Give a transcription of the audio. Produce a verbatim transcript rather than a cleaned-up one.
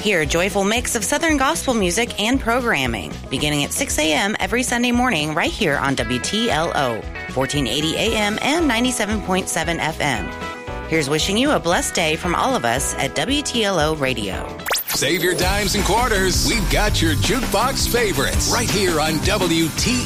Hear a joyful mix of Southern gospel music and programming, beginning at six a.m. every Sunday morning right here on W T L O, fourteen eighty A M and ninety-seven point seven F M. Here's wishing you a blessed day from all of us at W T L O Radio. Save your dimes and quarters. We've got your jukebox favorites right here on W T